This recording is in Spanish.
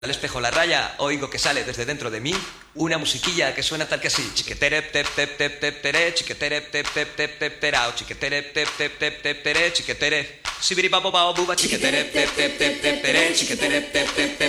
Al espejo la raya, oigo que sale desde dentro de mí una musiquilla que suena tal que así. Chiquetere tep tep tep tep tere, chiquetere tep tep tep tep terao, chiquetere tep tep tep tep tere, chiquetere. Sibiri babo bao buba, chiquetere tep tep tep tep tere, chiquetere tep tep tep